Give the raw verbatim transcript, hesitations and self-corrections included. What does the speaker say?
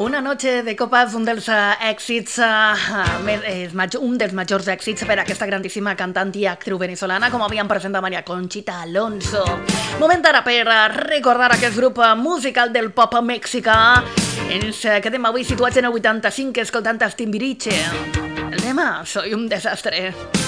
Una noche de copas, un dels uh, èxits, uh, més, és major, un dels majors èxits per a aquesta grandíssima cantant i actriu veneçolana, com havíem presentat Maria Conchita Alonso. Moment ara per uh, recordar aquest grup uh, musical del pop mexicà. Ens uh, quedem avui situats en el vuitanta-cinc escoltant Timbiriche. El tema, Soy un desastre.